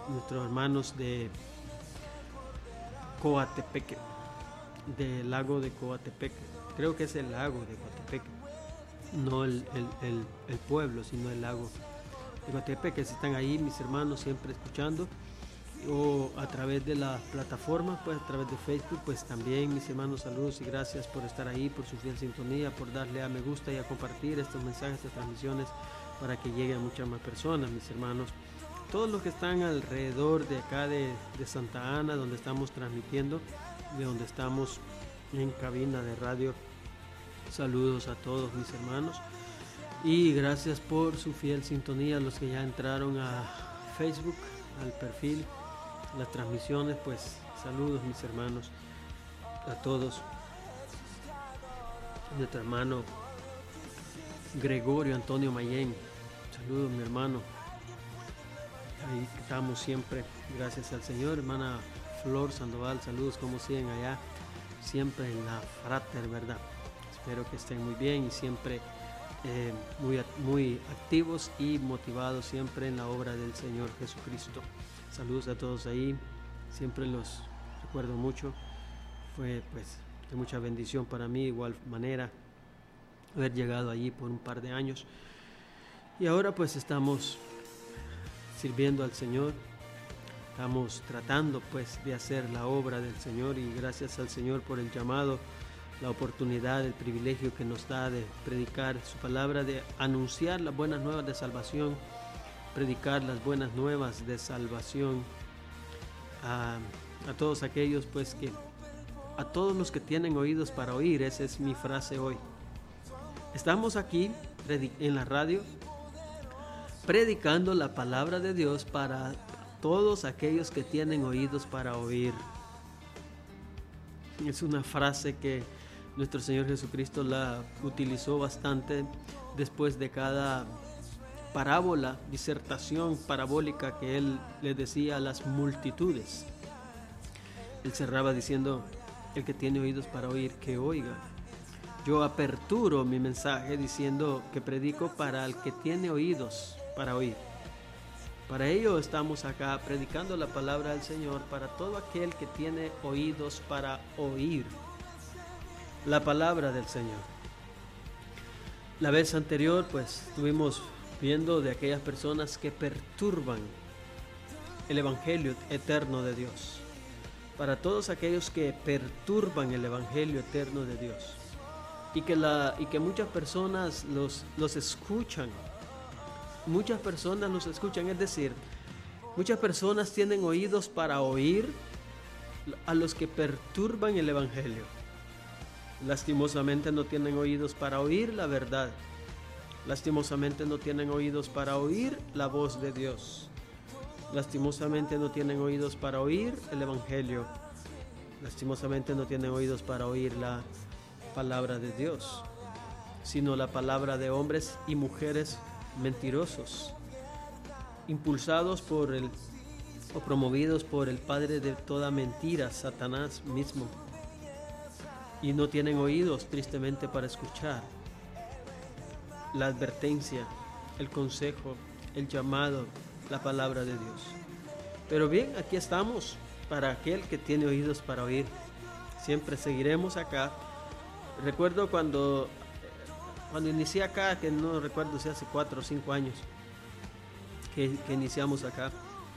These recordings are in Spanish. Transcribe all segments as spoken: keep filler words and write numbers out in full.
nuestros hermanos de Coatepeque, del lago de Coatepeque. Creo que es el lago de Coatepeque, no el, el, el, el pueblo, sino el lago de Coatepeque. Si están ahí, mis hermanos, siempre escuchando, o a través de la plataforma, pues a través de Facebook, pues también, mis hermanos, saludos y gracias por estar ahí, por su fiel sintonía, por darle a me gusta y a compartir estos mensajes, estas transmisiones, para que lleguen a muchas más personas, mis hermanos. Todos los que están alrededor de acá de, de Santa Ana, donde estamos transmitiendo, de donde estamos en cabina de radio, saludos a todos, mis hermanos, y gracias por su fiel sintonía. Los que ya entraron a Facebook, al perfil, las transmisiones, pues saludos, mis hermanos, a todos. Nuestro hermano Gregorio Antonio Mayén, saludos, mi hermano. Ahí estamos siempre, gracias al Señor. Hermana Flor Sandoval, saludos, como siguen allá, siempre en la frater, ¿verdad? Espero que estén muy bien y siempre eh, muy, muy activos y motivados siempre en la obra del Señor Jesucristo. Saludos a todos ahí, siempre los recuerdo mucho. Fue pues de mucha bendición para mí, igual manera, haber llegado allí por un par de años. Y ahora pues estamos sirviendo al Señor, estamos tratando pues de hacer la obra del Señor, y gracias al Señor por el llamado, la oportunidad, el privilegio que nos da de predicar su palabra, de anunciar las buenas nuevas de salvación, predicar las buenas nuevas de salvación a, a todos aquellos pues que, a todos los que tienen oídos para oír. Esa es mi frase hoy. Estamos aquí en la radio predicando la palabra de Dios para todos aquellos que tienen oídos para oír. Es una frase que nuestro Señor Jesucristo la utilizó bastante después de cada parábola, disertación parabólica que Él le decía a las multitudes. Él cerraba diciendo: el que tiene oídos para oír, que oiga. Yo aperturo mi mensaje diciendo que predico para el que tiene oídos para oír. Para ello estamos acá predicando la palabra del Señor para todo aquel que tiene oídos para oír la palabra del Señor. La vez anterior pues estuvimos viendo de aquellas personas que perturban el evangelio eterno de Dios. Para todos aquellos que perturban el evangelio eterno de Dios, y que, la, y que muchas personas los, los escuchan. Muchas personas los escuchan, es decir, muchas personas tienen oídos para oír a los que perturban el evangelio. Lastimosamente no tienen oídos para oír la verdad. Lastimosamente no tienen oídos para oír la voz de Dios. Lastimosamente no tienen oídos para oír el evangelio. Lastimosamente no tienen oídos para oír la palabra de Dios, sino la palabra de hombres y mujeres mentirosos, impulsados por el o promovidos por el padre de toda mentira, Satanás mismo, y no tienen oídos tristemente para escuchar la advertencia, el consejo, el llamado, la palabra de Dios. Pero bien, aquí estamos para aquel que tiene oídos para oír. Siempre seguiremos acá. Recuerdo cuando Cuando inicié acá, que no recuerdo si hace cuatro o cinco años que, que iniciamos acá,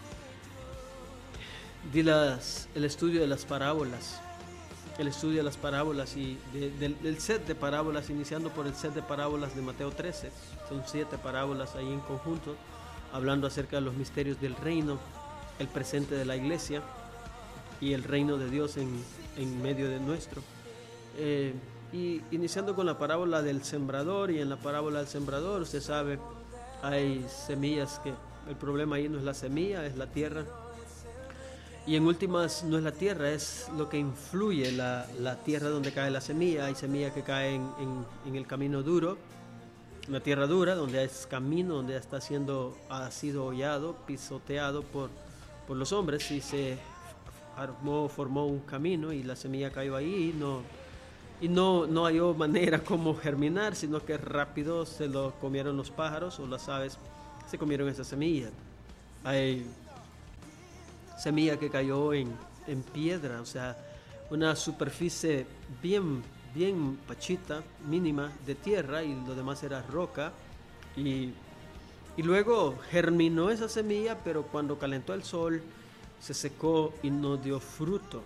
di las, el estudio de las parábolas, el estudio de las parábolas y de, de, del set de parábolas, iniciando por el set de parábolas de Mateo trece. Son siete parábolas ahí en conjunto, hablando acerca de los misterios del reino, el presente de la iglesia y el reino de Dios en, en medio de nuestro. Eh, Y iniciando con la parábola del sembrador, y en la parábola del sembrador, usted sabe, hay semillas que el problema ahí no es la semilla, es la tierra. Y en últimas no es la tierra, es lo que influye la, la tierra donde cae la semilla. Hay semilla que cae en, en, en el camino duro, una tierra dura, donde es camino, donde está siendo, ha sido hollado, pisoteado por, por los hombres, y se armó, formó un camino, y la semilla cayó ahí, y no... Y no, no halló manera como germinar, sino que rápido se lo comieron los pájaros o las aves, se comieron esa semilla. Hay semilla que cayó en, en piedra, o sea, una superficie bien, bien pachita, mínima de tierra, y lo demás era roca. Y, y luego germinó esa semilla, pero cuando calentó el sol se secó y no dio fruto.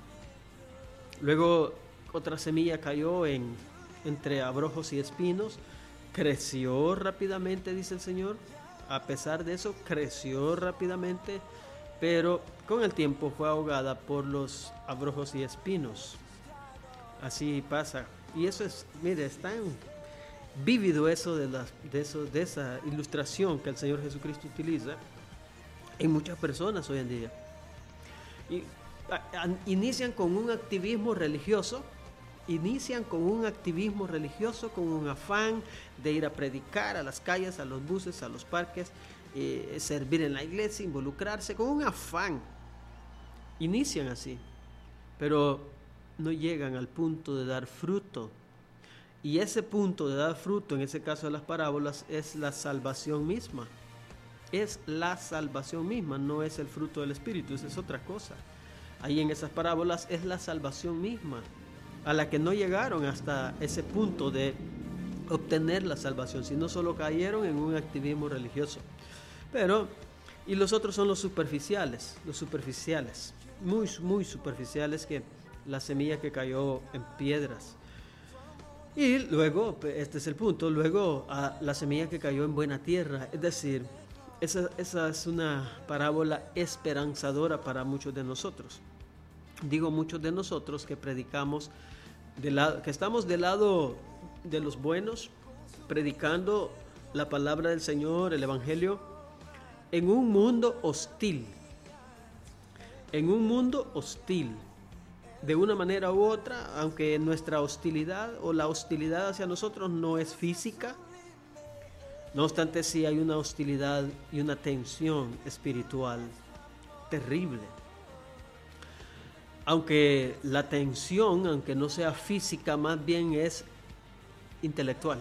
Luego otra semilla cayó en, entre abrojos y espinos, creció rápidamente, dice el Señor. A pesar de eso, creció rápidamente, pero con el tiempo fue ahogada por los abrojos y espinos. Así pasa. Y eso es, mire, es tan vívido eso de, la, de, eso, de esa ilustración que el Señor Jesucristo utiliza en muchas personas hoy en día. Y a, a, inician con un activismo religioso, inician con un activismo religioso, con un afán de ir a predicar a las calles, a los buses, a los parques, eh, servir en la iglesia, involucrarse, con un afán. Inician así, pero no llegan al punto de dar fruto. Y ese punto de dar fruto, en ese caso de las parábolas, es la salvación misma. Es la salvación misma, no es el fruto del Espíritu, esa es otra cosa. Ahí en esas parábolas es la salvación misma, a la que no llegaron hasta ese punto de obtener la salvación, sino solo cayeron en un activismo religioso. Pero, y los otros son los superficiales, los superficiales, muy, muy superficiales, que la semilla que cayó en piedras. Y luego, este es el punto, luego a la semilla que cayó en buena tierra, es decir, esa, esa es una parábola esperanzadora para muchos de nosotros. Digo muchos de nosotros que predicamos, de lado, que estamos del lado de los buenos, predicando la palabra del Señor, el Evangelio, en un mundo hostil, en un mundo hostil, de una manera u otra, aunque nuestra hostilidad o la hostilidad hacia nosotros no es física, no obstante sí hay una hostilidad y una tensión espiritual terrible. Aunque la tensión, aunque no sea física, más bien es intelectual.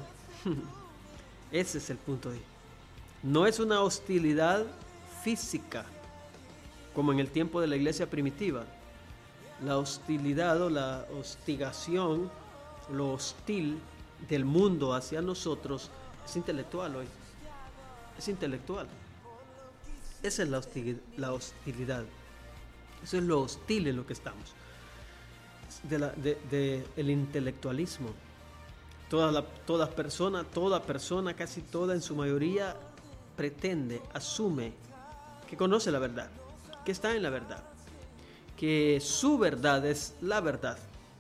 Ese es el punto ahí. No es una hostilidad física, como en el tiempo de la iglesia primitiva. La hostilidad o la hostigación, lo hostil del mundo hacia nosotros es intelectual hoy. Es intelectual. Esa es la hostilidad. La hostilidad. Eso es lo hostil en lo que estamos. De la, de, de el intelectualismo. Toda, la, toda persona, toda persona, casi toda en su mayoría, pretende, asume que conoce la verdad, que está en la verdad, que su verdad es la verdad.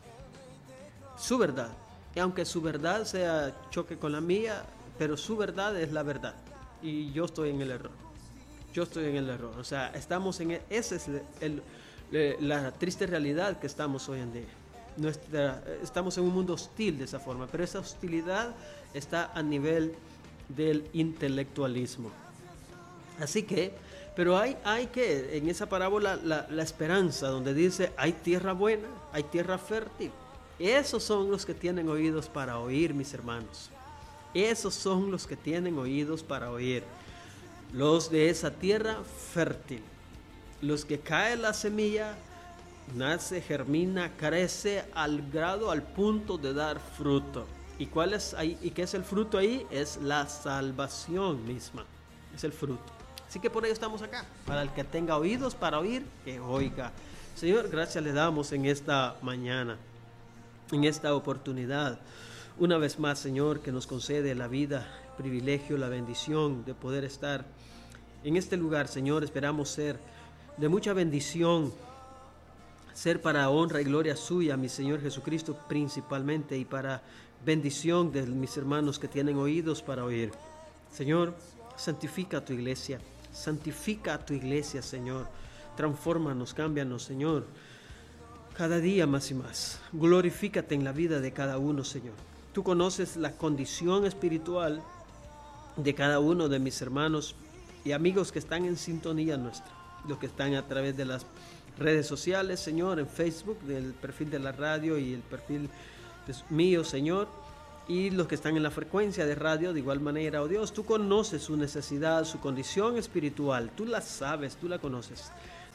Su verdad. Y aunque su verdad sea choque con la mía, pero su verdad es la verdad. Y yo estoy en el error. Yo estoy en el error. O sea, estamos en el, esa es el, el, la triste realidad que estamos hoy en día. Nuestra, estamos en un mundo hostil de esa forma, pero esa hostilidad está a nivel del intelectualismo. Así que, pero hay, hay que, en esa parábola, la, la esperanza, donde dice, hay tierra buena, hay tierra fértil. Esos son los que tienen oídos para oír, mis hermanos. Esos son los que tienen oídos para oír. Los de esa tierra fértil, los que cae la semilla, nace, germina, crece al grado, al punto de dar fruto. ¿Y cuál es ahí? ¿Y qué es el fruto ahí? Es la salvación misma. Es el fruto. Así que por ello estamos acá. Para el que tenga oídos para oír, que oiga. Señor, gracias le damos en esta mañana, en esta oportunidad. Una vez más, Señor, que nos concede la vida, el privilegio, la bendición de poder estar en este lugar, Señor. Esperamos ser de mucha bendición, ser para honra y gloria suya, mi Señor Jesucristo, principalmente, y para bendición de mis hermanos que tienen oídos para oír. Señor, santifica a tu iglesia, santifica a tu iglesia, Señor. Transfórmanos, cámbianos, Señor, cada día más y más. Glorifícate en la vida de cada uno, Señor. Tú conoces la condición espiritual de cada uno de mis hermanos y amigos que están en sintonía nuestra, los que están a través de las redes sociales, Señor, en Facebook, del perfil de la radio y el perfil mío, Señor, y los que están en la frecuencia de radio de igual manera. Oh Dios, tú conoces su necesidad, su condición espiritual, tú la sabes, tú la conoces.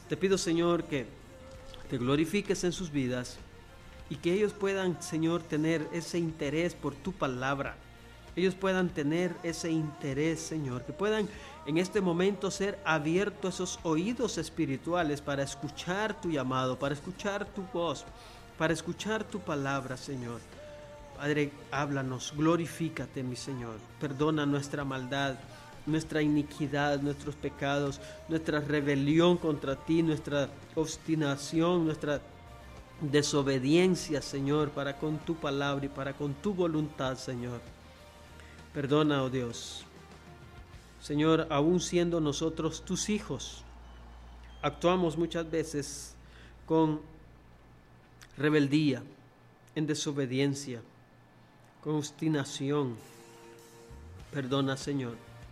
Te pido, Señor, que te glorifiques en sus vidas y que ellos puedan, Señor, tener ese interés por tu palabra. Ellos puedan tener ese interés, Señor, que puedan en este momento ser abiertos esos oídos espirituales para escuchar tu llamado, para escuchar tu voz, para escuchar tu palabra, Señor. Padre, háblanos, glorifícate, mi Señor. Perdona nuestra maldad, nuestra iniquidad, nuestros pecados, nuestra rebelión contra ti, nuestra obstinación, nuestra desobediencia, Señor, para con tu palabra y para con tu voluntad, Señor. Perdona, oh Dios. Señor, aún siendo nosotros tus hijos, actuamos muchas veces con rebeldía, en desobediencia, con obstinación. Perdona, Señor,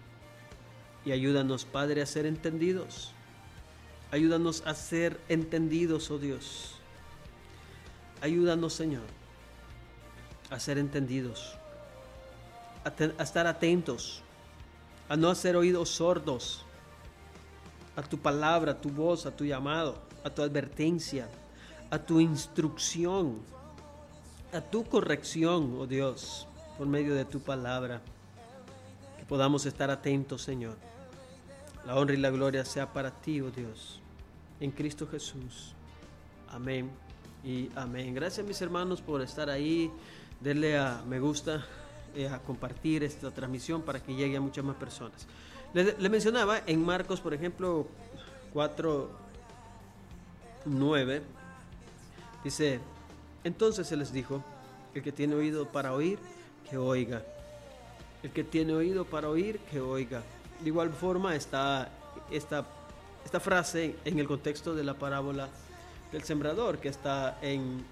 y ayúdanos, Padre, a ser entendidos. Ayúdanos a ser entendidos, oh Dios. Ayúdanos, Señor, a ser entendidos, a, te- a estar atentos, a no hacer oídos sordos a tu palabra, a tu voz, a tu llamado, a tu advertencia, a tu instrucción, a tu corrección, oh Dios, por medio de tu palabra. Que podamos estar atentos, Señor. La honra y la gloria sea para ti, oh Dios, en Cristo Jesús. Amén y amén. Gracias, mis hermanos, por estar ahí. Denle a me gusta, eh, a compartir esta transmisión para que llegue a muchas más personas. Le, le mencionaba en Marcos, por ejemplo, cuatro nueve, dice: entonces se les dijo, el que tiene oído para oír, que oiga. El que tiene oído para oír, que oiga. De igual forma está esta, esta frase en el contexto de la parábola del sembrador, que está en,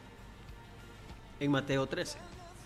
en Mateo trece.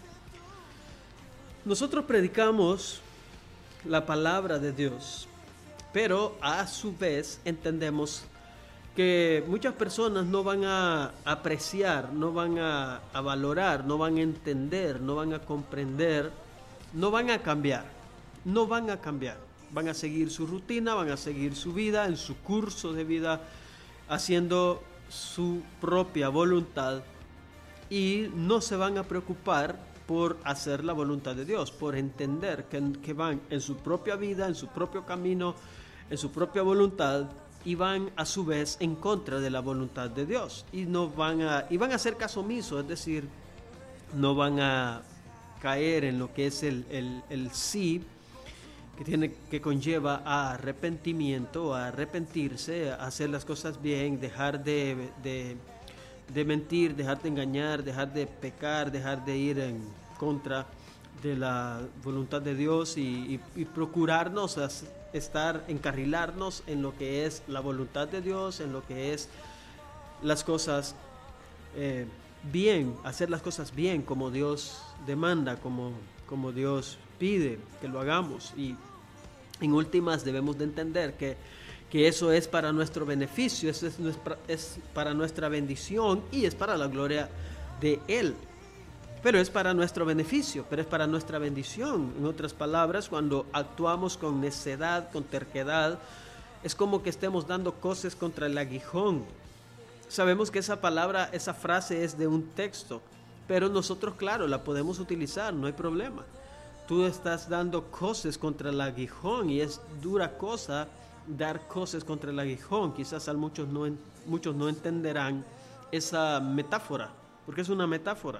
Nosotros predicamos la palabra de Dios, pero a su vez entendemos que muchas personas no van a apreciar, no van a, a valorar, no van a entender, no van a comprender, no van a cambiar, no van a cambiar. Van a seguir su rutina, van a seguir su vida, en su curso de vida, haciendo su propia voluntad y no se van a preocupar por hacer la voluntad de Dios, por entender que, que van en su propia vida, en su propio camino, en su propia voluntad, y van a su vez en contra de la voluntad de Dios y no van a y van a hacer caso omiso, es decir, no van a caer en lo que es el, el, el sí, que tiene que conlleva a arrepentimiento, a arrepentirse, a hacer las cosas bien, dejar de, de, de mentir, dejar de engañar, dejar de pecar, dejar de ir en contra de la voluntad de Dios y, y, y procurarnos estar, encarrilarnos en lo que es la voluntad de Dios, en lo que es las cosas eh, bien, hacer las cosas bien como Dios demanda, como, como Dios pide que lo hagamos. Y en últimas debemos de entender que, que eso es para nuestro beneficio, eso es, nuestra, es para nuestra bendición y es para la gloria de Él. Pero es para nuestro beneficio, pero es para nuestra bendición. En otras palabras, cuando actuamos con necedad, con terquedad, es como que estemos dando coces contra el aguijón. Sabemos que esa palabra, esa frase es de un texto, pero nosotros, claro, la podemos utilizar, no hay problema. Tú estás dando coces contra el aguijón y es dura cosa dar coces contra el aguijón. Quizás a muchos no, muchos no entenderán esa metáfora, porque es una metáfora.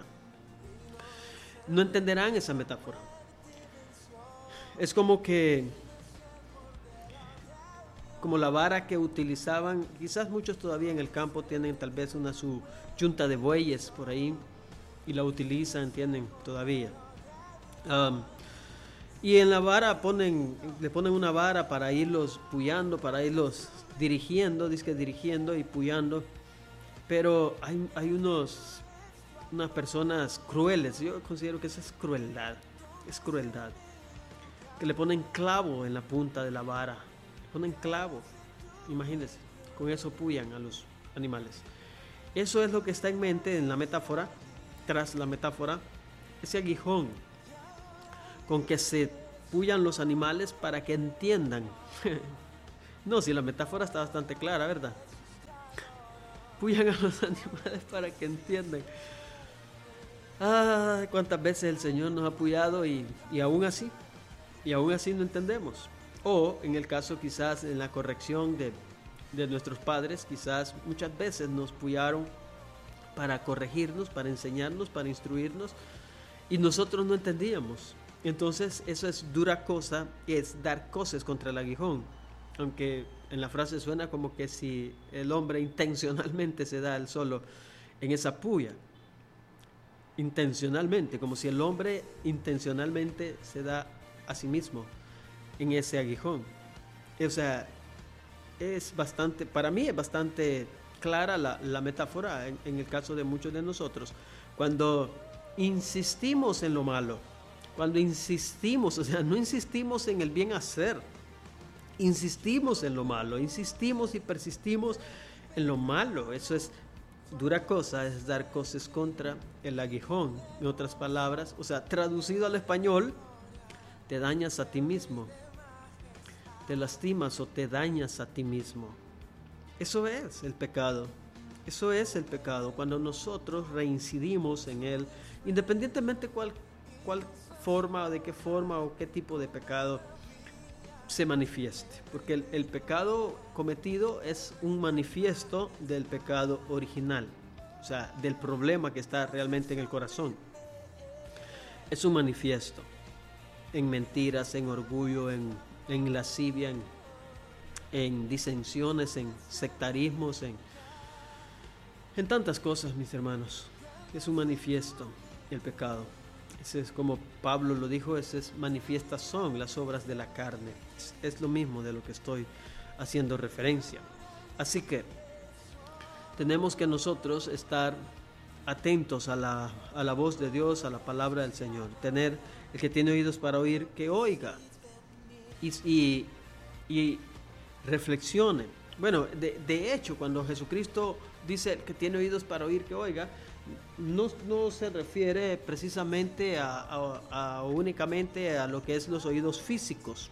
No entenderán esa metáfora. Es como que, como la vara que utilizaban, quizás muchos todavía en el campo tienen tal vez una su yunta de bueyes por ahí y la utilizan, tienen todavía. Um, y en la vara ponen, le ponen una vara para irlos puyando, para irlos dirigiendo, dice que dirigiendo y puyando. Pero hay, hay unos... unas personas crueles, yo considero que esa es crueldad, es crueldad, que le ponen clavo en la punta de la vara, le ponen clavo, imagínense, con eso puyan a los animales. Eso es lo que está en mente en la metáfora, tras la metáfora, ese aguijón con que se puyan los animales para que entiendan. No, si la metáfora está bastante clara, ¿verdad? apullan a los animales para que entiendan. Ah, cuántas veces el Señor nos ha apoyado y, y aún así, y aún así no entendemos. O en el caso quizás en la corrección de, de nuestros padres, quizás muchas veces nos apoyaron para corregirnos, para enseñarnos, para instruirnos, y nosotros no entendíamos. Entonces eso es dura cosa, es dar coces contra el aguijón. Aunque en la frase suena como que si el hombre intencionalmente se da el solo en esa puya. Intencionalmente, como si el hombre intencionalmente se da a sí mismo en ese aguijón. O sea, es bastante, para mí es bastante clara la, la metáfora en, en el caso de muchos de nosotros. Cuando insistimos en lo malo, cuando insistimos, o sea, no insistimos en el bien hacer, insistimos en lo malo, insistimos y persistimos en lo malo. Eso es dura cosa, es dar coces contra el aguijón. En otras palabras, o sea, traducido al español, te dañas a ti mismo, te lastimas o te dañas a ti mismo. Eso es el pecado. Eso es el pecado, cuando nosotros reincidimos en él, independientemente cuál, cuál forma o de qué forma o qué tipo de pecado se manifieste, porque el, el pecado cometido es un manifiesto del pecado original, o sea, del problema que está realmente en el corazón. Es un manifiesto en mentiras, en orgullo, en, en lascivia, en, en disensiones, en sectarismos, en, en tantas cosas, mis hermanos. Es un manifiesto el pecado. Ese es como Pablo lo dijo, ese es manifiestas son las obras de la carne. Es, es lo mismo de lo que estoy haciendo referencia. Así que tenemos que nosotros estar atentos a la, a la voz de Dios, a la palabra del Señor. Tener el que tiene oídos para oír, que oiga y, y, y reflexione. Bueno, de, de hecho, cuando Jesucristo dice el que tiene oídos para oír, que oiga, No, no se refiere precisamente a, a, a únicamente a lo que es los oídos físicos,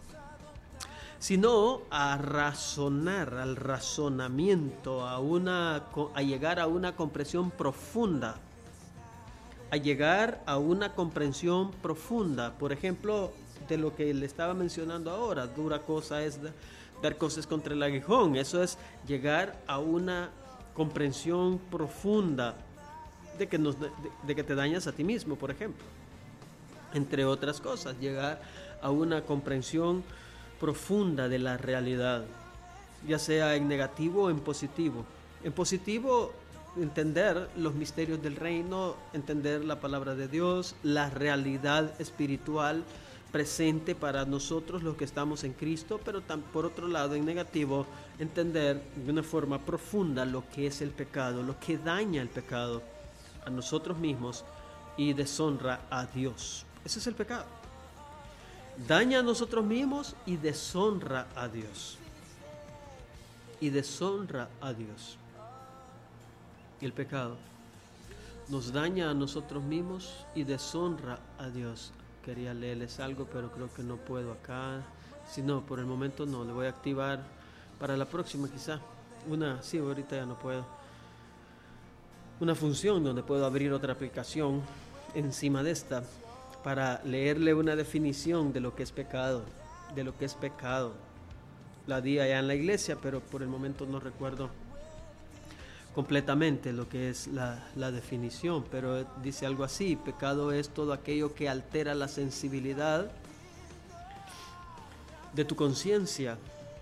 sino a razonar, al razonamiento, a, una, a llegar a una comprensión profunda, a llegar a una comprensión profunda. Por ejemplo, de lo que le estaba mencionando ahora, dura cosa es dar cosas contra el aguijón. Eso es llegar a una comprensión profunda de que, nos, de, de que te dañas a ti mismo, por ejemplo. Entre otras cosas, llegar a una comprensión profunda de la realidad, ya sea en negativo o en positivo. En positivo, entender los misterios del reino, entender la palabra de Dios, la realidad espiritual presente para nosotros los que estamos en Cristo, pero tam, por otro lado, en negativo, entender de una forma profunda lo que es el pecado, lo que daña el pecado a nosotros mismos y deshonra a Dios. Ese es el pecado. Daña a nosotros mismos y deshonra a Dios. Y deshonra a Dios. Y el pecado nos daña a nosotros mismos y deshonra a Dios. Quería leerles algo, pero creo que no puedo acá. Si no, por el momento no. Le voy a activar para la próxima quizá. Una, sí, ahorita ya no puedo. Una función donde puedo abrir otra aplicación encima de esta para leerle una definición de lo que es pecado, de lo que es pecado. La di allá en la iglesia, pero por el momento no recuerdo completamente lo que es la, la definición, pero dice algo así: pecado es todo aquello que altera la sensibilidad de tu conciencia.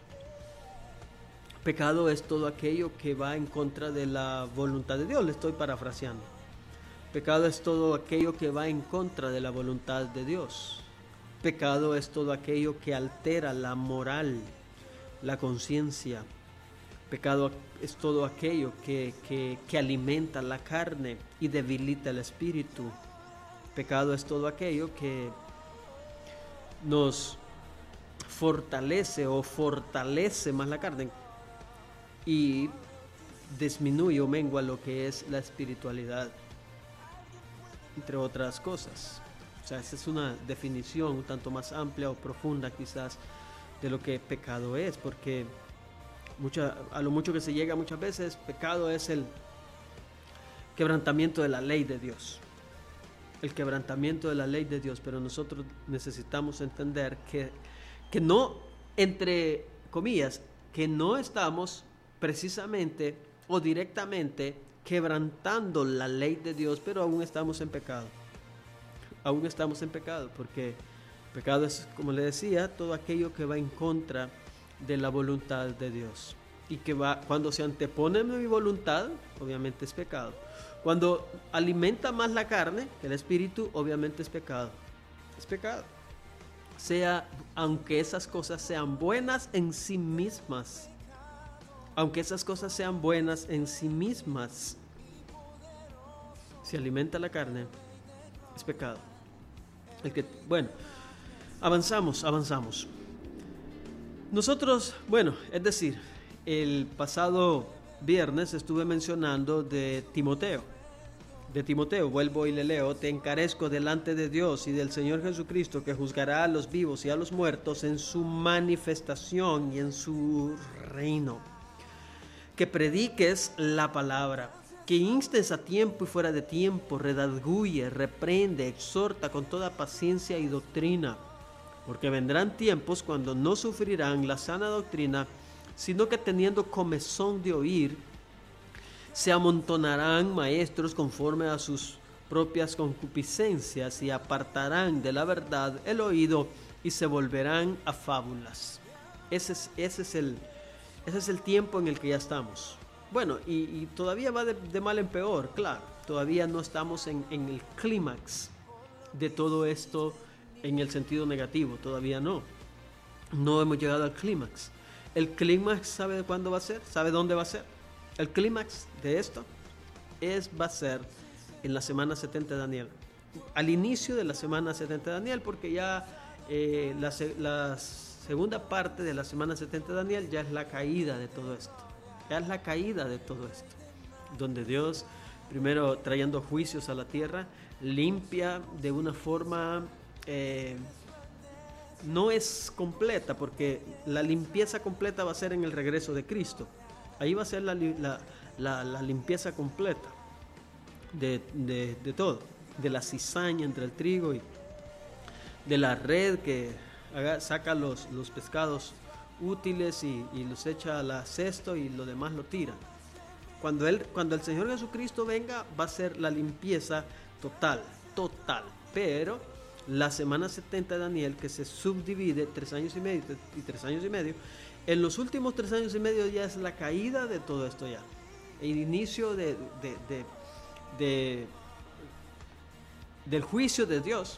Pecado es todo aquello que va en contra de la voluntad de Dios. Le estoy parafraseando. Pecado es todo aquello que va en contra de la voluntad de Dios. Pecado es todo aquello que altera la moral, la conciencia. Pecado es todo aquello que, que, que alimenta la carne y debilita el espíritu. Pecado es todo aquello que nos fortalece o fortalece más la carne y disminuye o mengua lo que es la espiritualidad, entre otras cosas. O sea, esa es una definición un tanto más amplia o profunda quizás de lo que pecado es, porque Mucha, a lo mucho que se llega muchas veces, pecado es el quebrantamiento de la ley de Dios. El quebrantamiento de la ley de Dios, pero nosotros necesitamos entender que, que no, entre comillas, que no estamos precisamente o directamente quebrantando la ley de Dios, pero aún estamos en pecado. Aún estamos en pecado, porque pecado es, como le decía, todo aquello que va en contra de la voluntad de Dios. Y que va, cuando se antepone mi voluntad, obviamente es pecado. Cuando alimenta más la carne que el espíritu, obviamente es pecado. Es pecado. Sea, aunque esas cosas sean buenas en sí mismas. Aunque esas cosas sean buenas en sí mismas. Si alimenta la carne, es pecado. El que, bueno, avanzamos, avanzamos. Nosotros, bueno, es decir, el pasado viernes estuve mencionando de Timoteo. De Timoteo, vuelvo y le leo: te encarezco delante de Dios y del Señor Jesucristo, que juzgará a los vivos y a los muertos en su manifestación y en su reino. Que prediques la palabra, que instes a tiempo y fuera de tiempo, redarguye, reprende, exhorta con toda paciencia y doctrina. Porque vendrán tiempos cuando no sufrirán la sana doctrina, sino que teniendo comezón de oír, se amontonarán maestros conforme a sus propias concupiscencias y apartarán de la verdad el oído y se volverán a fábulas. Ese es, ese es, el, ese es el tiempo en el que ya estamos. Bueno, y, y todavía va de, de mal en peor, claro. Todavía no estamos en, en el clímax de todo esto en el sentido negativo, todavía no. No hemos llegado al clímax. El clímax, ¿sabe de cuándo va a ser? ¿Sabe dónde va a ser? El clímax de esto es, va a ser en la semana setenta de Daniel. Al inicio de la semana setenta de Daniel, porque ya eh, la, la segunda parte de la semana setenta de Daniel ya es la caída de todo esto. Ya es la caída de todo esto. Donde Dios, primero trayendo juicios a la tierra, limpia de una forma... Eh, no es completa, porque la limpieza completa va a ser en el regreso de Cristo. Ahí va a ser la, la, la, la limpieza completa de, de, de todo, de la cizaña entre el trigo y de la red que haga, saca los, los pescados útiles y, y los echa a la cesto y lo demás lo tira. Cuando, él, cuando el Señor Jesucristo venga, va a ser la limpieza total, total, pero la semana setenta de Daniel, que se subdivide tres años y medio y tres años y medio, en los últimos tres años y medio ya es la caída de todo esto ya, el inicio de, de, de, de, del juicio de Dios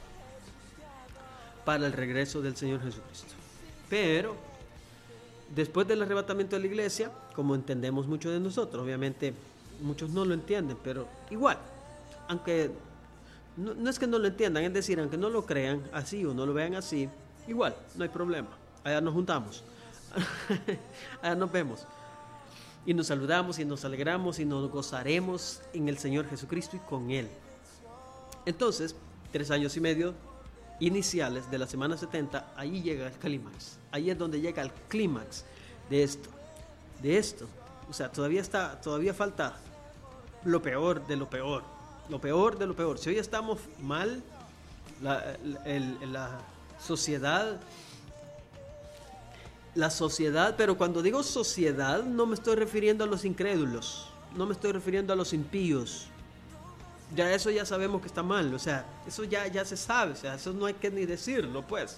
para el regreso del Señor Jesucristo. Pero después del arrebatamiento de la iglesia, como entendemos muchos de nosotros, obviamente muchos no lo entienden, pero igual, aunque no, no es que no lo entiendan, es decir, aunque no lo crean así o no lo vean así, igual, no hay problema, allá nos juntamos. Allá nos vemos y nos saludamos y nos alegramos y nos gozaremos en el Señor Jesucristo y con Él. Entonces, tres años y medio iniciales de la semana setenta, ahí llega el clímax. Ahí es donde llega el clímax de esto, de esto. O sea, todavía está, todavía falta lo peor de lo peor, lo peor de lo peor. Si hoy estamos mal, la, el, la sociedad La sociedad, pero cuando digo sociedad no me estoy refiriendo a los incrédulos, no me estoy refiriendo a los impíos. Ya eso ya sabemos que está mal, o sea, eso ya, ya se sabe, o sea, eso no hay que ni decirlo, pues.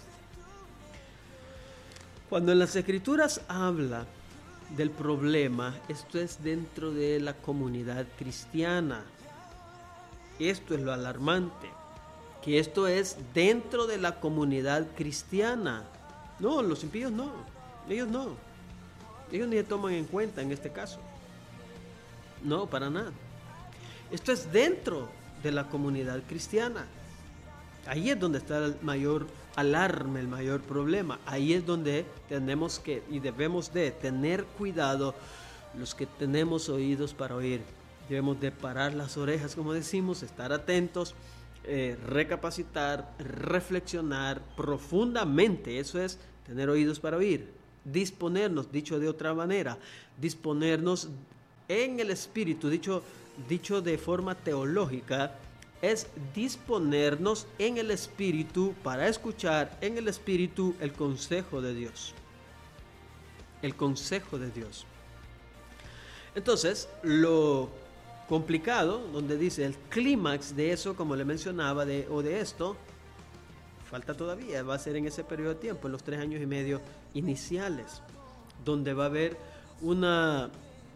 Cuando en las Escrituras habla del problema, esto es dentro de la comunidad cristiana. Esto es lo alarmante, que esto es dentro de la comunidad cristiana. No, los impíos no. Ellos no, ellos ni se toman en cuenta en este caso. No, para nada. Esto es dentro de la comunidad cristiana. Ahí es donde está el mayor alarme, el mayor problema. Ahí es donde tenemos que y debemos de tener cuidado los que tenemos oídos para oír. Debemos de parar las orejas, como decimos, estar atentos, eh, recapacitar, reflexionar profundamente. Eso es tener oídos para oír. disponernos, dicho de otra manera, disponernos en el Espíritu, dicho, dicho de forma teológica, es disponernos en el Espíritu para escuchar en el Espíritu el consejo de Dios. El consejo de Dios. Entonces, lo complicado, donde dice el clímax de eso, como le mencionaba, de, o de esto, falta todavía, va a ser en ese periodo de tiempo, en los tres años y medio iniciales, donde va a haber una,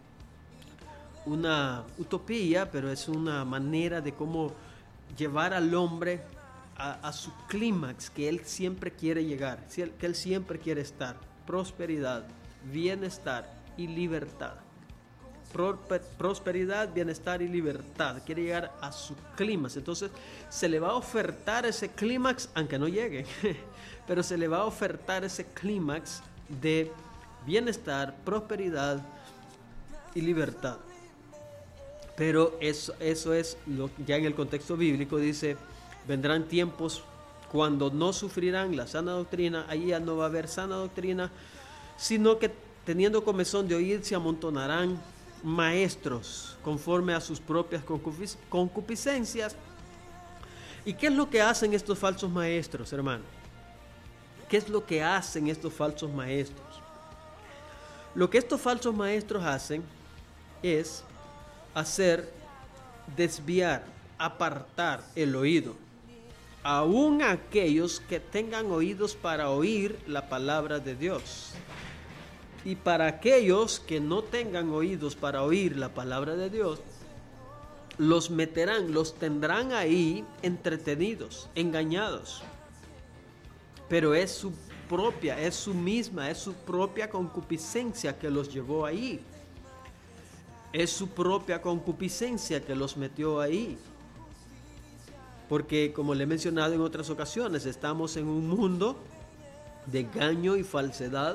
una utopía, pero es una manera de cómo llevar al hombre a, a su clímax que él siempre quiere llegar, que él siempre quiere estar: prosperidad, bienestar y libertad. Prosperidad, bienestar y libertad. Quiere llegar a su clímax. Entonces se le va a ofertar ese clímax, aunque no llegue, pero se le va a ofertar ese clímax de bienestar, prosperidad y libertad. Pero eso, eso es lo, ya en el contexto bíblico dice: vendrán tiempos cuando no sufrirán la sana doctrina. Ahí ya no va a haber sana doctrina, sino que teniendo comezón de oír se amontonarán maestros conforme a sus propias concupiscencias. ¿Y qué es lo que hacen estos falsos maestros, hermano? ¿Qué es lo que hacen estos falsos maestros? Lo que estos falsos maestros hacen es hacer desviar, apartar el oído, aún aquellos que tengan oídos para oír la palabra de Dios. Y para aquellos que no tengan oídos para oír la palabra de Dios, los meterán, los tendrán ahí entretenidos, engañados. Pero es su propia, es su misma, es su propia concupiscencia que los llevó ahí. Es su propia concupiscencia que los metió ahí. Porque, como le he mencionado en otras ocasiones, estamos en un mundo de engaño y falsedad.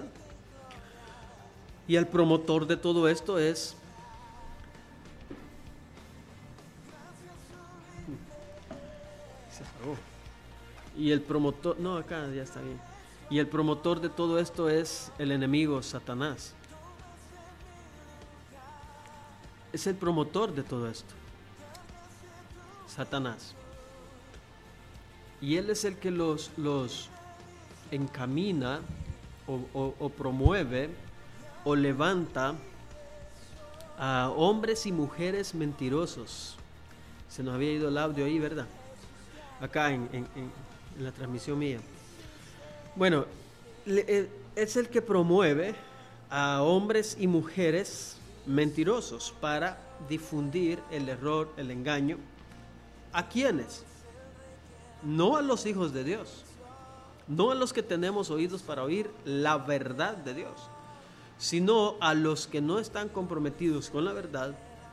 Y el promotor de todo esto es se apagó. Y el promotor, no, acá ya está bien. Y el promotor de todo esto es el enemigo, Satanás. Es el promotor de todo esto, Satanás. Y él es el que los, los encamina o, o, o promueve o levanta a hombres y mujeres mentirosos. Se nos había ido el audio ahí, ¿verdad? Acá en, en, en la transmisión mía. Bueno, es el que promueve a hombres y mujeres mentirosos para difundir el error, el engaño. ¿A quiénes? No a los hijos de Dios, no a los que tenemos oídos para oír la verdad de Dios, sino a los que no están comprometidos con la verdad,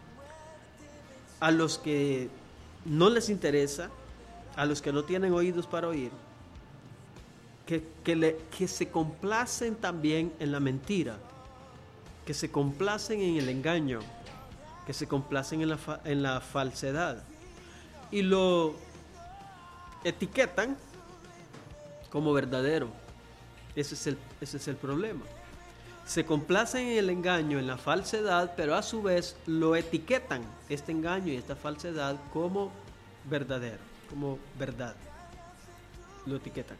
a los que no les interesa, a los que no tienen oídos para oír, que, que, le, que se complacen también en la mentira, que se complacen en el engaño, que se complacen en la, fa, en la falsedad y lo etiquetan como verdadero. Ese es el, ese es el problema. Se complacen en el engaño, en la falsedad, pero a su vez lo etiquetan, este engaño y esta falsedad, como verdadero, como verdad. Lo etiquetan.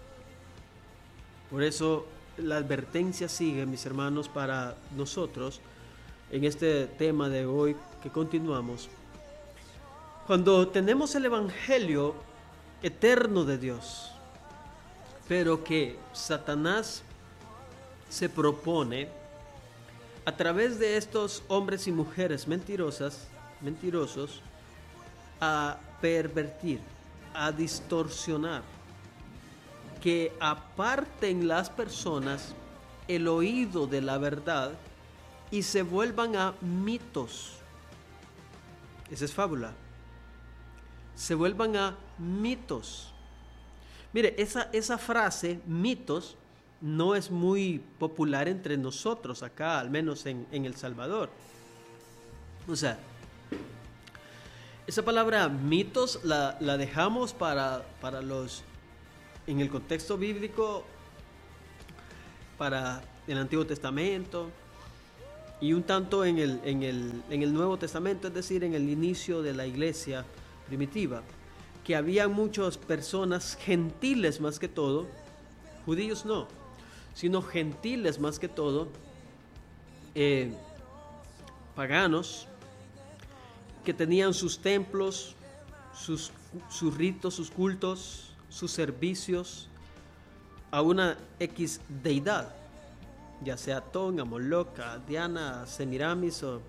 Por eso la advertencia sigue, mis hermanos, para nosotros en este tema de hoy que continuamos. Cuando tenemos el evangelio eterno de Dios, pero que Satanás se propone a través de estos hombres y mujeres mentirosas, mentirosos, a pervertir, a distorsionar, que aparten las personas el oído de la verdad y se vuelvan a mitos. Esa es fábula. Se vuelvan a mitos. Mire, esa, esa frase, mitos, no es muy popular entre nosotros acá, al menos en, en El Salvador. O sea, esa palabra mitos la, la dejamos para, para los, en el contexto bíblico, para el Antiguo Testamento y un tanto en el, en el, en el Nuevo Testamento, es decir, en el inicio de la iglesia primitiva, que había muchas personas gentiles más que todo, judíos no, sino gentiles más que todo, eh, paganos, que tenían sus templos, sus, sus ritos, sus cultos, sus servicios a una X deidad, ya sea Atón, a Moloch, a Diana, a Semiramis o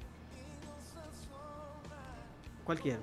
cualquiera.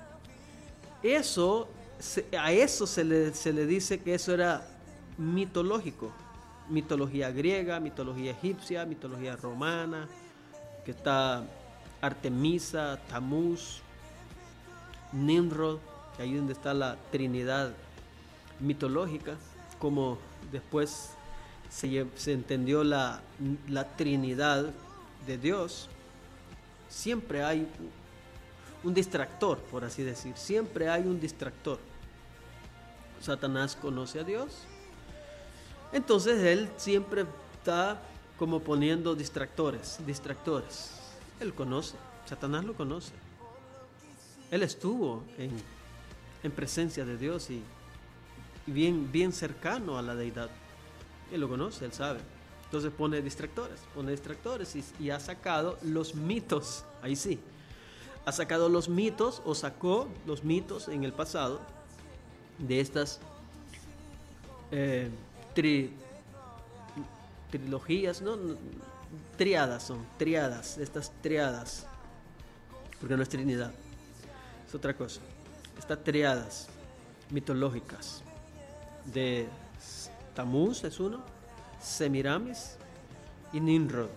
Eso, a eso se le, se le dice que eso era mitológico. Mitología griega, mitología egipcia, mitología romana, que está Artemisa, Tamuz, Nimrod, que ahí donde está la trinidad mitológica, como después se, se entendió la, la trinidad de Dios. Siempre hay un distractor, por así decir, siempre hay un distractor. Satanás conoce a Dios, entonces él siempre está como poniendo distractores, distractores. Él conoce, Satanás lo conoce. Él estuvo en, en presencia de Dios y, y bien, bien cercano a la deidad. Él lo conoce, él sabe. Entonces pone distractores, pone distractores y, y ha sacado los mitos, ahí sí. Ha sacado los mitos o sacó los mitos en el pasado de estas eh, tri, trilogías, ¿no? Triadas son, triadas, estas triadas, porque no es Trinidad, es otra cosa. Estas triadas mitológicas de Tamuz es uno, Semiramis y Nimrod.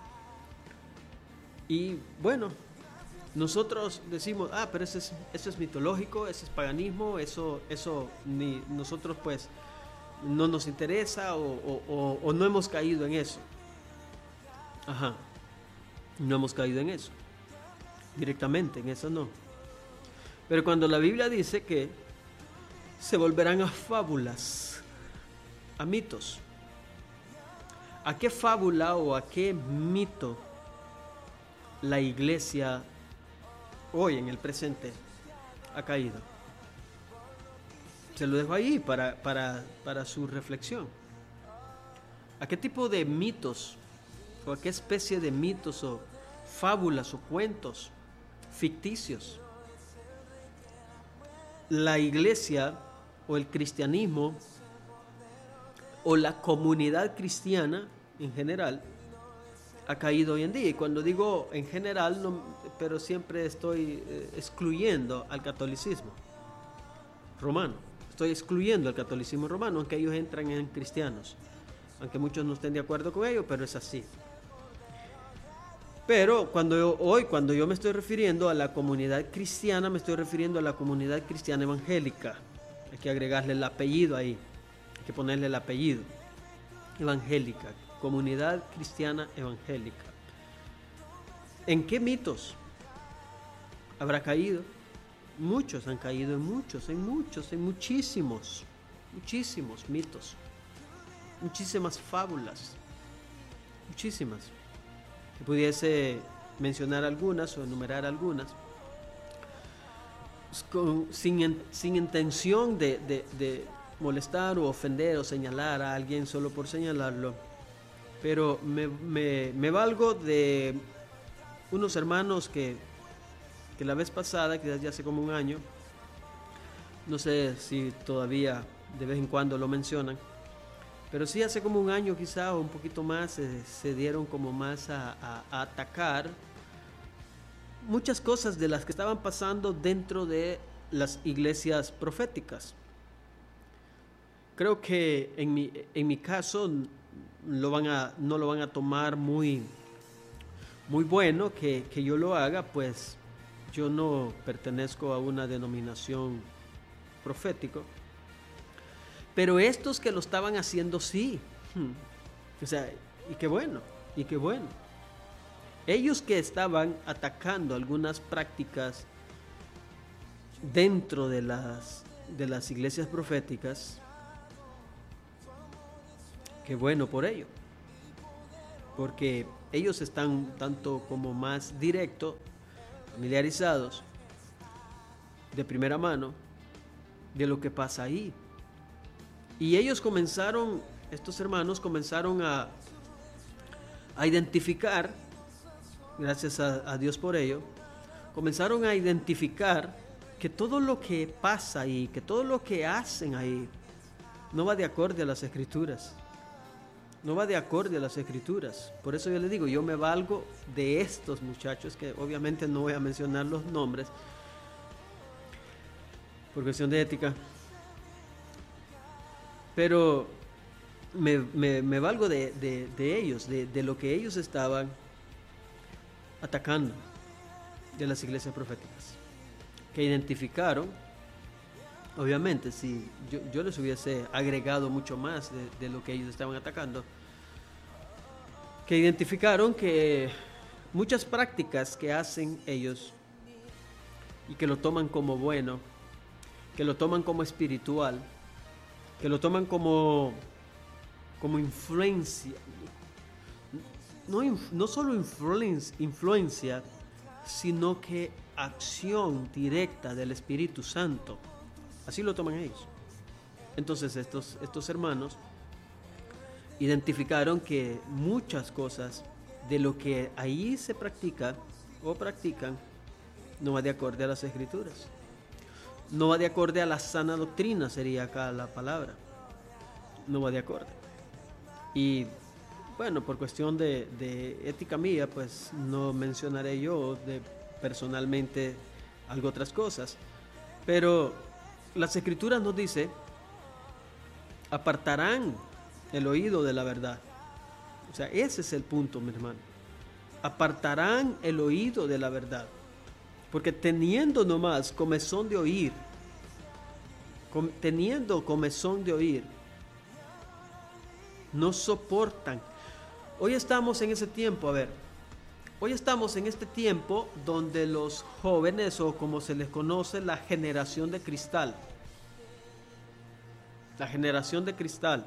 Y bueno, nosotros decimos, ah, pero eso es, eso es mitológico, eso es paganismo, eso, eso ni nosotros pues no nos interesa o, o, o, o no hemos caído en eso. Ajá, no hemos caído en eso, directamente, en eso no. Pero cuando la Biblia dice que se volverán a fábulas, a mitos, ¿a qué fábula o a qué mito la iglesia hoy en el presente ha caído? Se lo dejo ahí para, para, para su reflexión. ¿A qué tipo de mitos o a qué especie de mitos o fábulas o cuentos ficticios la iglesia o el cristianismo o la comunidad cristiana en general ha caído hoy en día? Y cuando digo en general, no, pero siempre estoy eh, excluyendo al catolicismo romano. Estoy excluyendo al catolicismo romano, aunque ellos entran en cristianos, aunque muchos no estén de acuerdo con ello, pero es así. Pero cuando yo, hoy, cuando yo me estoy refiriendo a la comunidad cristiana, me estoy refiriendo a la comunidad cristiana evangélica. Hay que agregarle el apellido ahí, hay que ponerle el apellido. Evangélica, comunidad cristiana evangélica. ¿En qué mitos habrá caído? Muchos han caído en muchos, en muchos, en muchísimos, muchísimos mitos, muchísimas fábulas, muchísimas. Si pudiese mencionar algunas o enumerar algunas, con, sin, sin intención de, de, de molestar o ofender o señalar a alguien solo por señalarlo, pero me, me, me valgo de unos hermanos que, que la vez pasada, quizás ya hace como un año, no sé si todavía de vez en cuando lo mencionan, pero sí hace como un año quizá o un poquito más eh, se dieron como más a, a, a atacar muchas cosas de las que estaban pasando dentro de las iglesias proféticas. Creo que en mi, en mi caso lo van a, no lo van a tomar muy, muy bueno que, que yo lo haga, pues yo no pertenezco a una denominación profética. Pero estos que lo estaban haciendo sí. Hmm. O sea, y qué bueno, y qué bueno. Ellos que estaban atacando algunas prácticas dentro de las, de las iglesias proféticas, qué bueno por ello. porque ellos están tanto como más directo, familiarizados de primera mano de lo que pasa ahí. Y ellos comenzaron, estos hermanos comenzaron a, a identificar, gracias a, a Dios por ello, comenzaron a identificar que todo lo que pasa ahí, que todo lo que hacen ahí, no va de acorde a las Escrituras. No va de acorde a las Escrituras. Por eso yo les digo, yo me valgo de estos muchachos, que obviamente no voy a mencionar los nombres, por cuestión de ética. Pero me, me, me valgo de, de, de ellos, de, de lo que ellos estaban atacando de las iglesias proféticas, que identificaron, obviamente, si yo, yo les hubiese agregado mucho más de, de lo que ellos estaban atacando, que identificaron que muchas prácticas que hacen ellos y que lo toman como bueno, que lo toman como espiritual, que lo toman como, como influencia, no, no solo influencia, influencia, sino que acción directa del Espíritu Santo. Así lo toman ellos. Entonces estos, estos hermanos identificaron que muchas cosas de lo que ahí se practica o practican no va de acorde a las Escrituras. No va de acorde a la sana doctrina, sería acá la palabra. No va de acorde. Y bueno, por cuestión de, de ética mía, pues no mencionaré yo de, personalmente algo otras cosas. Pero las Escrituras nos dice, apartarán el oído de la verdad. O sea, ese es el punto, mi hermano. Apartarán el oído de la verdad. Porque teniendo nomás comezón de oír, com, teniendo comezón de oír, no soportan. Hoy estamos en ese tiempo, a ver, hoy estamos en este tiempo donde los jóvenes, o como se les conoce, la generación de cristal, la generación de cristal,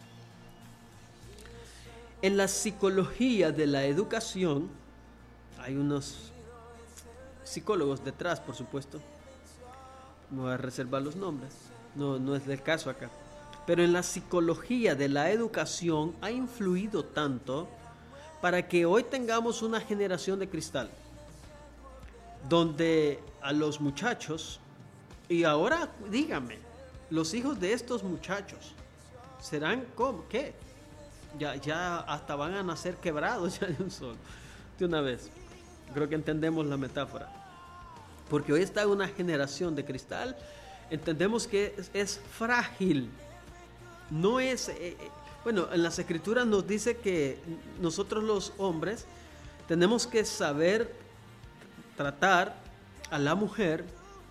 en la psicología de la educación, hay unos psicólogos detrás, por supuesto, no voy a reservar los nombres, no, no es del caso acá, pero en la psicología de la educación ha influido tanto para que hoy tengamos una generación de cristal, donde a los muchachos, y ahora dígame, los hijos de estos muchachos serán como, ¿qué? Ya, ya hasta van a nacer quebrados ya de un solo, de una vez. Creo que entendemos la metáfora. Porque hoy está una generación de cristal, entendemos que es, es frágil. No es, eh, bueno, en las Escrituras nos dice que nosotros los hombres tenemos que saber tratar a la mujer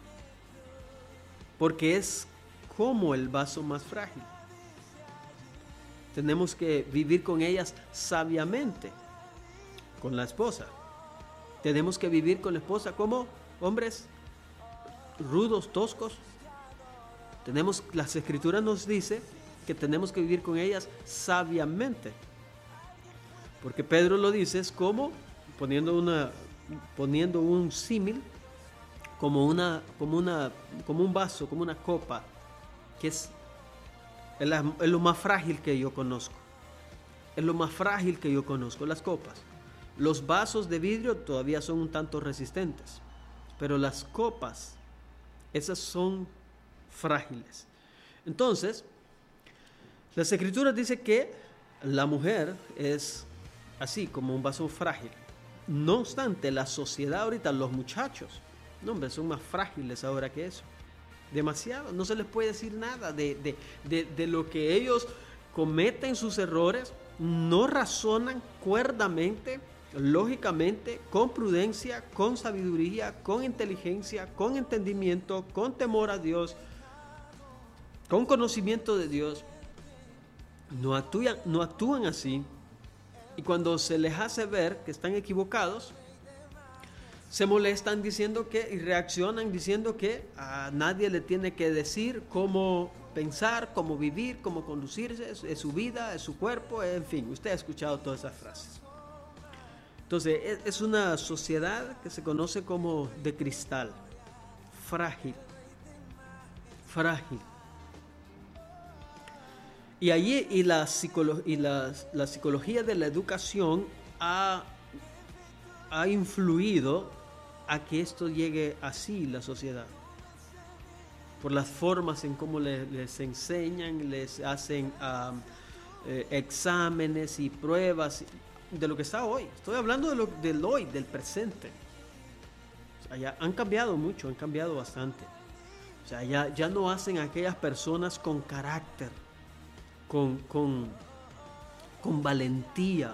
porque es como el vaso más frágil. Tenemos que vivir con ellas sabiamente, con la esposa. Tenemos que vivir con la esposa como hombres rudos, toscos. Tenemos, las Escrituras nos dice que tenemos que vivir con ellas sabiamente. Porque Pedro lo dice, es como, poniendo, una, poniendo un símil, como, una, como, una, como un vaso, como una copa, que es, es, la, es lo más frágil que yo conozco. Es lo más frágil que yo conozco, las copas. Los vasos de vidrio todavía son un tanto resistentes, pero las copas, esas son frágiles. Entonces, las Escrituras dicen que la mujer es así, como un vaso frágil. No obstante, la sociedad ahorita, los muchachos, no hombre, son más frágiles ahora que eso. Demasiado, no se les puede decir nada de, de, de, de lo que ellos cometen sus errores, no razonan cuerdamente, lógicamente, con prudencia, con sabiduría, con inteligencia, con entendimiento, con temor a Dios, con conocimiento de Dios. No actúan, no actúan así, y cuando se les hace ver que están equivocados, se molestan diciendo que, y reaccionan diciendo que a nadie le tiene que decir cómo pensar, cómo vivir, cómo conducirse, es, es su vida, es su cuerpo, en fin, usted ha escuchado todas esas frases. Entonces, es, es una sociedad que se conoce como de cristal, frágil, frágil. Y allí y la, psicolo, y la, la psicología de la educación ha, ha influido a que esto llegue así la sociedad. Por las formas en cómo les, les enseñan, les hacen um, eh, exámenes y pruebas de lo que está hoy. Estoy hablando de lo, del hoy, del presente. O sea, ya han cambiado mucho, han cambiado bastante. O sea, ya, ya no hacen a aquellas personas con carácter, con, con, con valentía,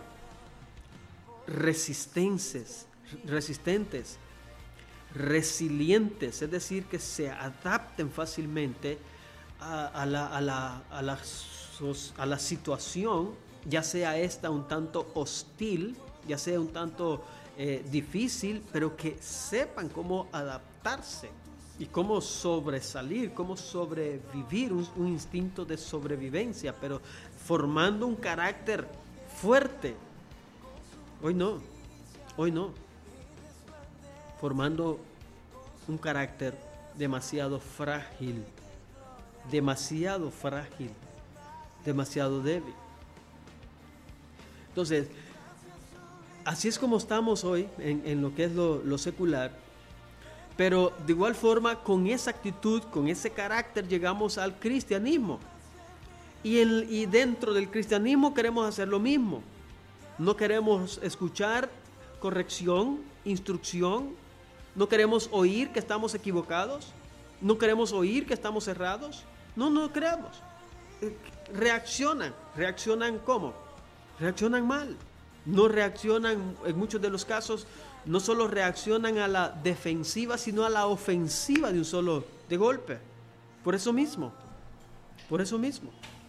resistentes, resistentes, resilientes, es decir, que se adapten fácilmente a, a, la, a, la, a, la, a la situación, ya sea esta un tanto hostil, ya sea un tanto eh, difícil, pero que sepan cómo adaptarse y cómo sobresalir, cómo sobrevivir, un, un instinto de sobrevivencia, pero formando un carácter fuerte. Hoy no, hoy no. Formando un carácter demasiado frágil, demasiado frágil, demasiado débil. Entonces, así es como estamos hoy en, en lo que es lo, lo secular, pero de igual forma, con esa actitud, con ese carácter, llegamos al cristianismo. Y, el, y dentro del cristianismo queremos hacer lo mismo. No queremos escuchar corrección, instrucción. No queremos oír que estamos equivocados. No queremos oír que estamos errados. No, no queremos. Reaccionan. ¿Reaccionan cómo? Reaccionan mal. No reaccionan, en muchos de los casos, no solo reaccionan a la defensiva, sino a la ofensiva de un solo de golpe. Por eso mismo. Por eso mismo.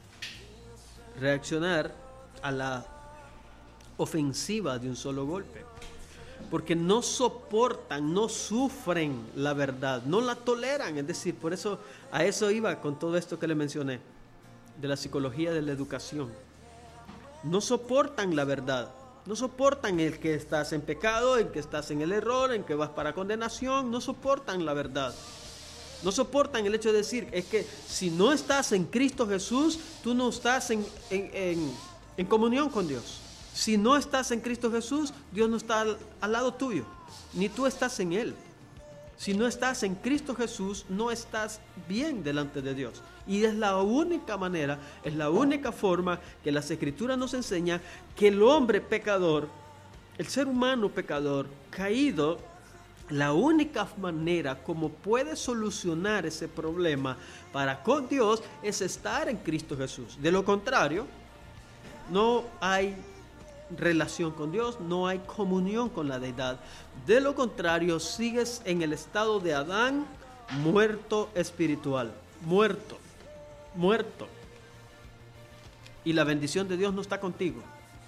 Reaccionar a la ofensiva de un solo golpe. Porque no soportan, no sufren la verdad, no la toleran. Es decir, por eso a eso iba con todo esto que le mencioné, de la psicología de la educación. No soportan la verdad, no soportan el que estás en pecado, en que estás en el error, en que vas para condenación, no soportan la verdad. No soportan el hecho de decir, es que si no estás en Cristo Jesús, tú no estás en, en, en, en comunión con Dios. Si no estás en Cristo Jesús, Dios no está al, al lado tuyo, ni tú estás en Él. Si no estás en Cristo Jesús, no estás bien delante de Dios. Y es la única manera, es la única forma que las Escrituras nos enseñan que el hombre pecador, el ser humano pecador, caído, la única manera como puede solucionar ese problema para con Dios es estar en Cristo Jesús. De lo contrario, no hay relación con Dios, no hay comunión con la deidad. De lo contrario, sigues en el estado de Adán, muerto espiritual, muerto, muerto. Y la bendición de Dios no está contigo.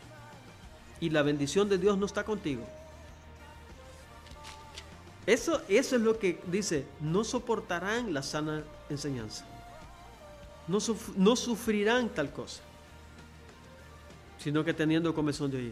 Y la bendición de Dios no está contigo. Eso, eso es lo que dice, no soportarán la sana enseñanza. No, suf- no sufrirán tal cosa, sino que teniendo comezón de oír.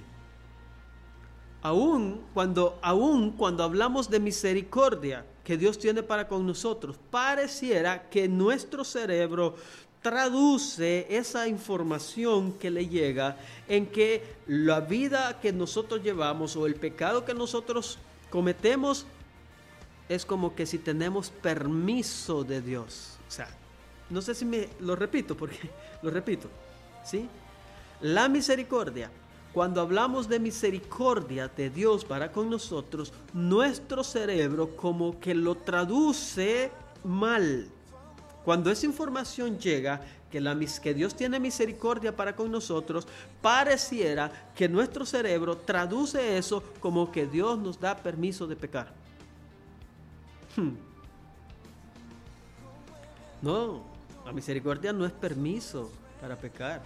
Aún cuando, aún cuando hablamos de misericordia que Dios tiene para con nosotros, pareciera que nuestro cerebro traduce esa información que le llega en que la vida que nosotros llevamos o el pecado que nosotros cometemos es como que si tenemos permiso de Dios. O sea, no sé si me lo repito, porque lo repito, ¿sí? La misericordia, cuando hablamos de misericordia de Dios para con nosotros, nuestro cerebro como que lo traduce mal. Cuando esa información llega, que, la, que Dios tiene misericordia para con nosotros, pareciera que nuestro cerebro traduce eso como que Dios nos da permiso de pecar. Hmm. No, la misericordia no es permiso para pecar.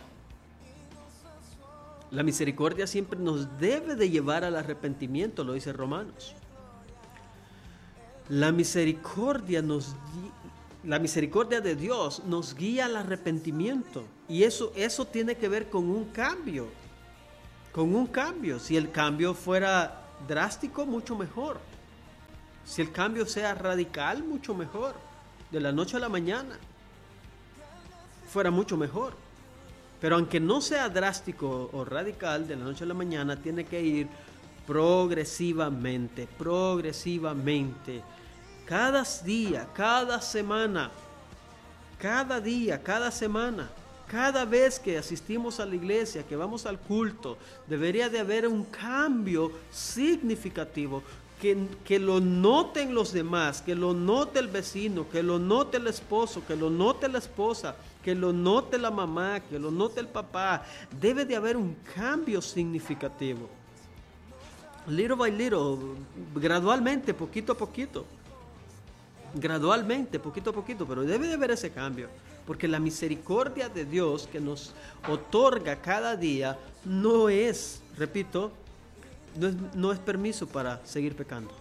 La misericordia siempre nos debe de llevar al arrepentimiento, lo dice Romanos. La misericordia nos, la misericordia de Dios nos guía al arrepentimiento. Y eso, eso tiene que ver con un cambio. Con un cambio. Si el cambio fuera drástico, mucho mejor. Si el cambio sea radical, mucho mejor. De la noche a la mañana, fuera mucho mejor. Pero aunque no sea drástico o radical, de la noche a la mañana, tiene que ir progresivamente, progresivamente. Cada día, cada semana, cada día, cada semana, cada vez que asistimos a la iglesia, que vamos al culto, debería de haber un cambio significativo, que, que lo noten los demás, que lo note el vecino, que lo note el esposo, que lo note la esposa, que lo note la mamá, que lo note el papá. Debe de haber un cambio significativo. Little by little, gradualmente, poquito a poquito. Gradualmente, poquito a poquito, pero debe de haber ese cambio, porque la misericordia de Dios que nos otorga cada día no es, repito, no es, no es permiso para seguir pecando.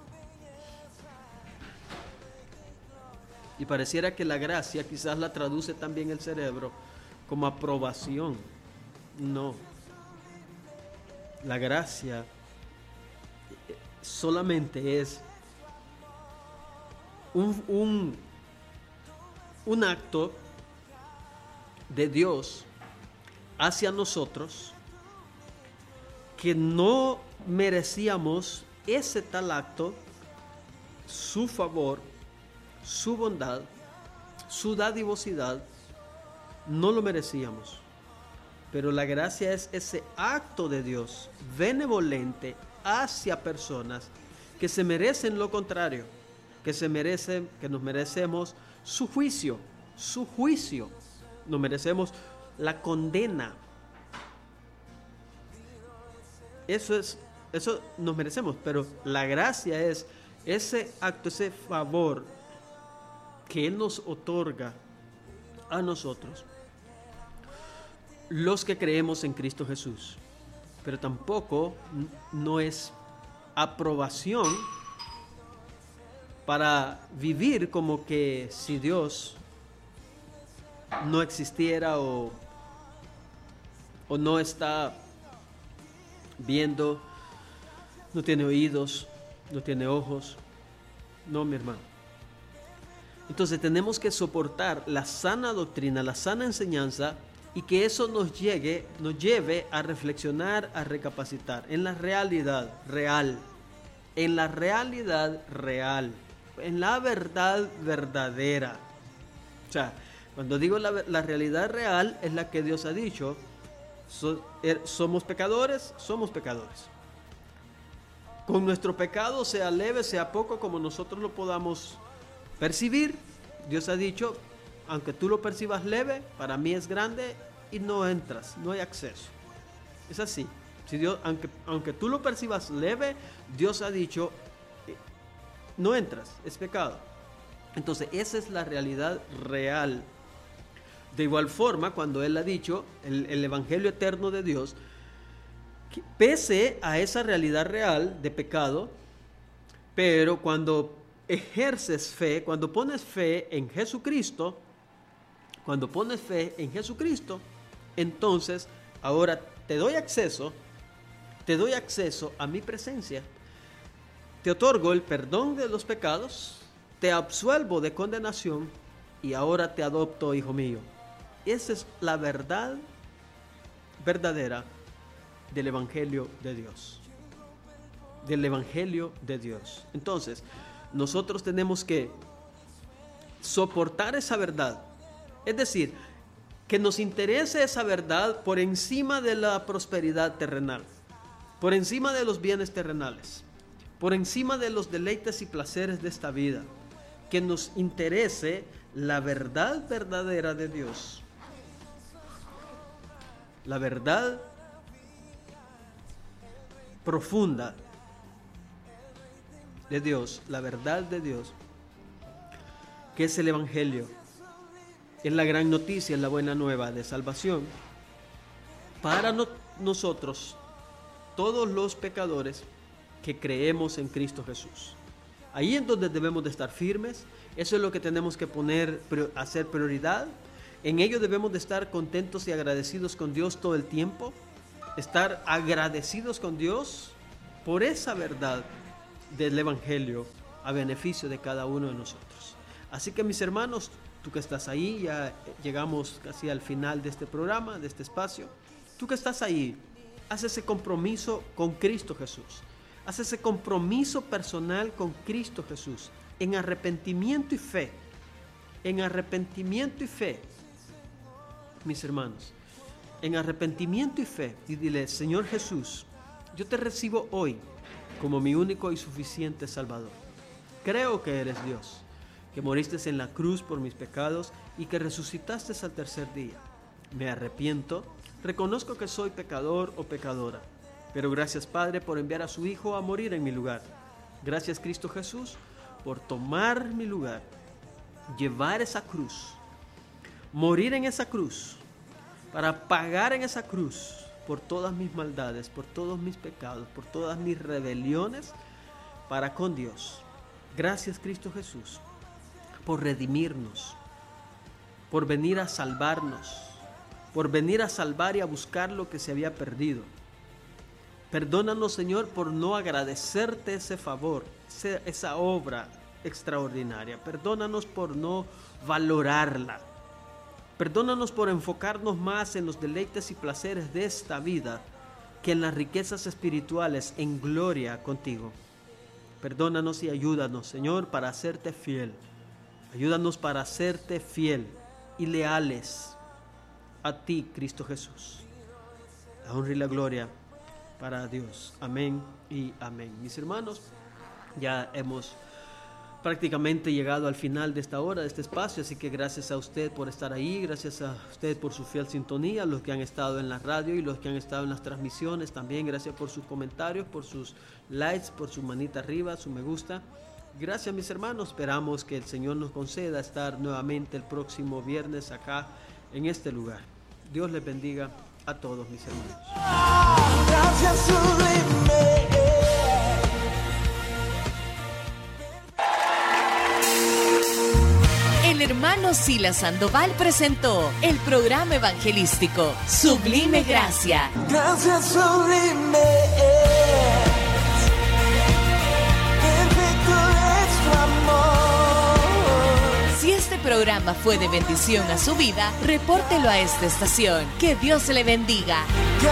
Y pareciera que la gracia quizás la traduce también el cerebro como aprobación. No. La gracia solamente es un, un, un acto de Dios hacia nosotros que no merecíamos ese tal acto, su favor, su bondad, su dadivosidad, no lo merecíamos. Pero la gracia es ese acto de Dios benevolente hacia personas que se merecen lo contrario, que se merecen, que nos merecemos su juicio, su juicio, nos merecemos la condena. Eso es, eso nos merecemos, pero la gracia es ese acto, ese favor que Él nos otorga a nosotros, los que creemos en Cristo Jesús. Pero tampoco no es aprobación para vivir como que si Dios no existiera o, o no está viendo, no tiene oídos, no tiene ojos. No, mi hermano. Entonces tenemos que soportar la sana doctrina, la sana enseñanza, y que eso nos llegue, nos lleve a reflexionar, a recapacitar en la realidad real, en la realidad real, en la verdad verdadera. O sea, cuando digo la, la realidad real es la que Dios ha dicho. So, er, somos pecadores, somos pecadores. Con nuestro pecado, sea leve, sea poco, como nosotros lo podamos percibir, Dios ha dicho, aunque tú lo percibas leve, para mí es grande y no entras, no hay acceso. Es así. Si Dios, aunque, aunque tú lo percibas leve, Dios ha dicho, no entras, es pecado. Entonces, esa es la realidad real. De igual forma, cuando Él ha dicho, el, el Evangelio eterno de Dios, que pese a esa realidad real de pecado, pero cuando ejerces fe, cuando pones fe en Jesucristo, cuando pones fe en Jesucristo, entonces ahora te doy acceso, te doy acceso a mi presencia, te otorgo el perdón de los pecados, te absuelvo de condenación y ahora te adopto, hijo mío. Esa es la verdad verdadera del Evangelio de Dios. Del Evangelio de Dios. Entonces, nosotros tenemos que soportar esa verdad. Es decir, que nos interese esa verdad por encima de la prosperidad terrenal, por encima de los bienes terrenales, por encima de los deleites y placeres de esta vida. Que nos interese la verdad verdadera de Dios. La verdad profunda de Dios, la verdad de Dios, que es el Evangelio, es la gran noticia, es la buena nueva de salvación para no, nosotros, todos los pecadores que creemos en Cristo Jesús. Ahí es donde debemos de estar firmes. Eso es lo que tenemos que poner, hacer prioridad. En ello debemos de estar contentos y agradecidos con Dios todo el tiempo. Estar agradecidos con Dios por esa verdad del Evangelio a beneficio de cada uno de nosotros. Así que, mis hermanos, tú que estás ahí, ya llegamos casi al final de este programa, de este espacio. Tú que estás ahí, haz ese compromiso con Cristo Jesús. Haz ese compromiso personal con Cristo Jesús, en arrepentimiento y fe. En arrepentimiento y fe, mis hermanos. En arrepentimiento y fe. Y dile: Señor Jesús, yo te recibo hoy como mi único y suficiente Salvador. Creo que eres Dios, que moriste en la cruz por mis pecados y que resucitaste al tercer día. Me arrepiento, reconozco que soy pecador o pecadora, pero gracias, Padre, por enviar a su Hijo a morir en mi lugar. Gracias, Cristo Jesús, por tomar mi lugar, llevar esa cruz, morir en esa cruz, para pagar en esa cruz por todas mis maldades, por todos mis pecados, por todas mis rebeliones para con Dios. Gracias, Cristo Jesús, por redimirnos, por venir a salvarnos, por venir a salvar y a buscar lo que se había perdido. Perdónanos, Señor, por no agradecerte ese favor, esa obra extraordinaria. Perdónanos por no valorarla. Perdónanos por enfocarnos más en los deleites y placeres de esta vida que en las riquezas espirituales en gloria contigo. Perdónanos y ayúdanos, Señor, para hacerte fiel. Ayúdanos para hacerte fiel y leales a ti, Cristo Jesús. La honra y la gloria para Dios. Amén y amén. Mis hermanos, ya hemos prácticamente llegado al final de esta hora, de este espacio, así que gracias a usted por estar ahí, gracias a usted por su fiel sintonía, los que han estado en la radio y los que han estado en las transmisiones también, gracias por sus comentarios, por sus likes, por su manita arriba, su me gusta. Gracias, mis hermanos, esperamos que el Señor nos conceda estar nuevamente el próximo viernes acá en este lugar. Dios les bendiga a todos, mis hermanos. Gracias, sublime. El hermano Silas Sandoval presentó el programa evangelístico Sublime Gracia. Gracias, sublime. Perfecto es tu amor. Si este programa fue de bendición a su vida, repórtelo a esta estación. Que Dios le bendiga.